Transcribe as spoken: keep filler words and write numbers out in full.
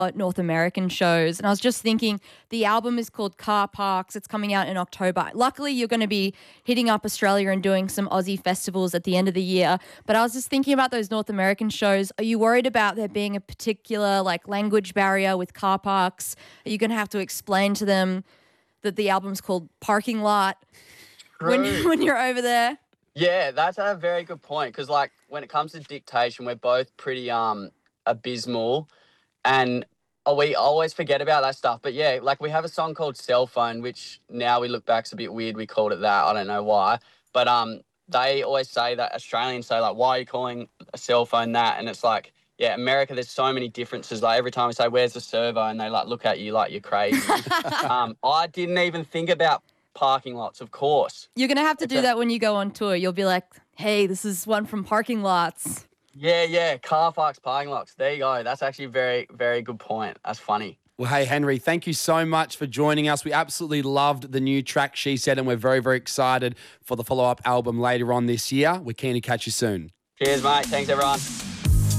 uh, North American shows. And I was just thinking the album is called Car Parks. It's coming out in October. Luckily, you're going to be hitting up Australia and doing some Aussie festivals at the end of the year. But I was just thinking about those North American shows. Are you worried about there being a particular like language barrier with Car Parks? Are you going to have to explain to them that the album's called Parking Lot when, when you're over there? Yeah, that's a very good point because, like, when it comes to dictation, we're both pretty um abysmal, and oh, we always forget about that stuff. But yeah, like we have a song called Cell Phone, which now we look back, it's a bit weird we called it that. I don't know why, but um, they always say that Australians say like, "Why are you calling a cell phone that?" And it's like, yeah, America, there's so many differences. Like every time we say, "Where's the servo?" and they like look at you like you're crazy. um, I didn't even think about parking lots, of course. You're going to have to It's do a- that when you go on tour. You'll be like, hey, this is one from Parking Lots. Yeah, yeah, car parks, parking lots. There you go. That's actually a very, very good point. That's funny. Well, hey, Henry, thank you so much for joining us. We absolutely loved the new track, She Said, and we're very, very excited for the follow-up album later on this year. We're keen to catch you soon. Cheers, mate. Thanks, everyone.